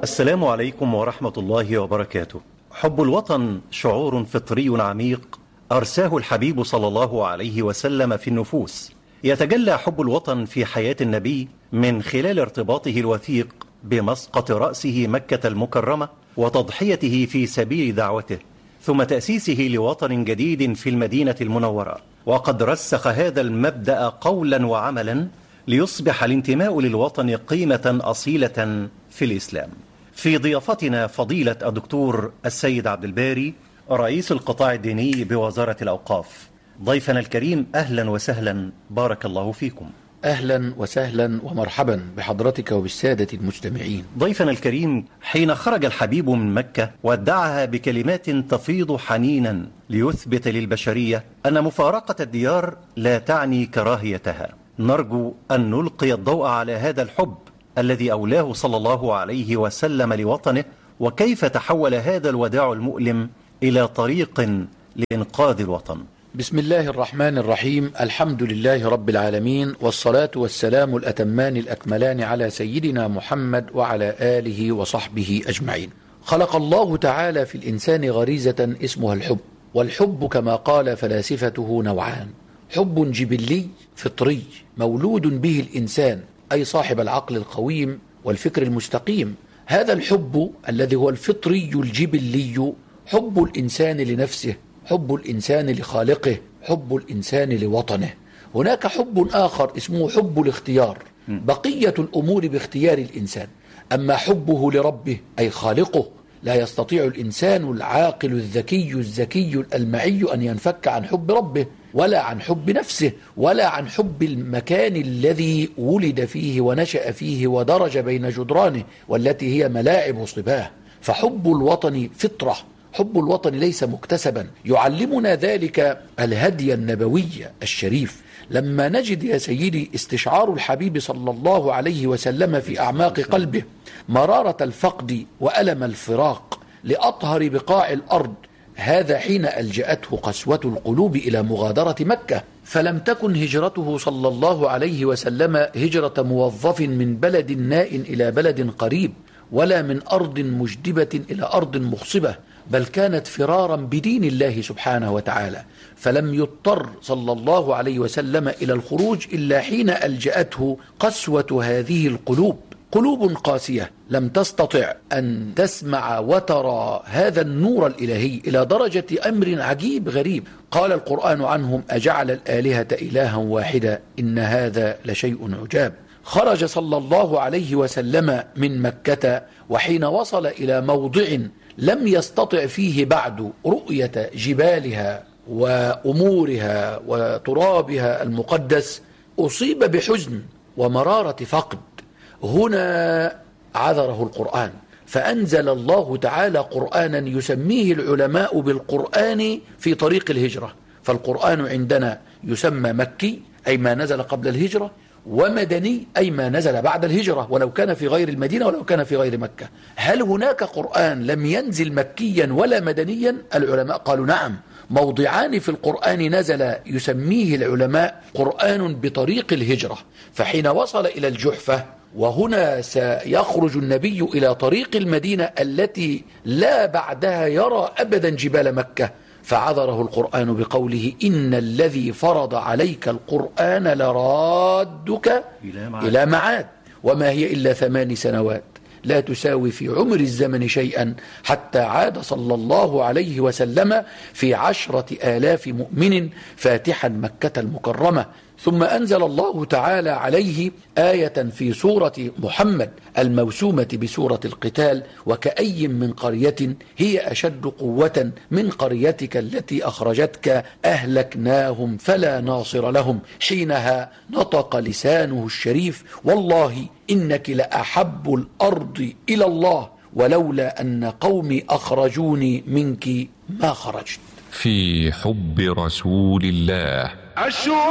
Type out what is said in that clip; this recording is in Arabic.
السلام عليكم ورحمة الله وبركاته. حب الوطن شعور فطري عميق أرساه الحبيب صلى الله عليه وسلم في النفوس. يتجلى حب الوطن في حياة النبي من خلال ارتباطه الوثيق بمسقط رأسه مكة المكرمة وتضحيته في سبيل دعوته، ثم تأسيسه لوطن جديد في المدينة المنورة. وقد رسخ هذا المبدأ قولا وعملا ليصبح الانتماء للوطن قيمة أصيلة في الإسلام. في ضيافتنا فضيلة الدكتور السيد عبد الباري رئيس القطاع الديني بوزارة الأوقاف. ضيفنا الكريم أهلا وسهلا، بارك الله فيكم. أهلا وسهلا ومرحبا بحضرتك وبالسادة المستمعين. ضيفنا الكريم، حين خرج الحبيب من مكة ودعها بكلمات تفيض حنينا ليثبت للبشرية أن مفارقة الديار لا تعني كراهيتها، نرجو أن نلقي الضوء على هذا الحب الذي أولاه صلى الله عليه وسلم لوطنه، وكيف تحول هذا الوداع المؤلم إلى طريق لإنقاذ الوطن. بسم الله الرحمن الرحيم. الحمد لله رب العالمين، والصلاة والسلام الأتمان الأكملان على سيدنا محمد وعلى آله وصحبه أجمعين. خلق الله تعالى في الإنسان غريزة اسمها الحب، والحب كما قال فلاسفته نوعان: حب جبلي فطري مولود به الإنسان، أي صاحب العقل القويم والفكر المستقيم. هذا الحب الذي هو الفطري الجبلي حب الإنسان لنفسه، حب الإنسان لخالقه، حب الإنسان لوطنه. هناك حب آخر اسمه حب الاختيار، بقية الأمور باختيار الإنسان. أما حبه لربه أي خالقه، لا يستطيع الإنسان العاقل الذكي الألمعي أن ينفك عن حب ربه، ولا عن حب نفسه، ولا عن حب المكان الذي ولد فيه ونشأ فيه ودرج بين جدرانه، والتي هي ملاعب صباه. فحب الوطن فطرة، حب الوطن ليس مكتسبا. يعلمنا ذلك الهدي النبوي الشريف، لما نجد يا سيدي استشعار الحبيب صلى الله عليه وسلم في أعماق قلبه مرارة الفقد وألم الفراق لأطهر بقاع الأرض. هذا حين ألجأته قسوة القلوب إلى مغادرة مكة، فلم تكن هجرته صلى الله عليه وسلم هجرة موظف من بلد نائٍ إلى بلد قريب، ولا من أرض مجدبة إلى أرض مخصبة، بل كانت فرارا بدين الله سبحانه وتعالى. فلم يضطر صلى الله عليه وسلم إلى الخروج إلا حين ألجأته قسوة هذه القلوب، قلوب قاسية لم تستطع أن تسمع وترى هذا النور الإلهي، إلى درجة أمر عجيب غريب. قال القرآن عنهم: أجعل الآلهة إلها واحدا إن هذا لشيء عجاب. خرج صلى الله عليه وسلم من مكة، وحين وصل إلى موضع لم يستطع فيه بعد رؤية جبالها وأمورها وترابها المقدس، أصيب بحزن ومرارة فقد. هنا عذره القرآن، فأنزل الله تعالى قرآنا يسميه العلماء بالقرآن في طريق الهجرة. فالقرآن عندنا يسمى مكي أي ما نزل قبل الهجرة، ومدني أي ما نزل بعد الهجرة، ولو كان في غير المدينة ولو كان في غير مكة. هل هناك قرآن لم ينزل مكيا ولا مدنيا؟ العلماء قالوا نعم، موضعان في القرآن نزل يسميه العلماء قرآن بطريق الهجرة. فحين وصل إلى الجحفة، وهنا سيخرج النبي إلى طريق المدينة التي لا بعدها يرى أبدا جبال مكة، فعذره القرآن بقوله: إن الذي فرض عليك القرآن لرادك إلى معاد، وما هي إلا 8 سنوات لا تساوي في عمر الزمن شيئا، حتى عاد صلى الله عليه وسلم في 10,000 مؤمن فاتحا مكة المكرمة. ثم أنزل الله تعالى عليه آية في سورة محمد الموسومة بسورة القتال: وكأي من قرية هي أشد قوة من قريتك التي أخرجتك أهلكناهم فلا ناصر لهم. حينها نطق لسانه الشريف: والله إنك لأحب الأرض إلى الله ولولا أن قومي أخرجوني منك ما خرجت. في حب رسول الله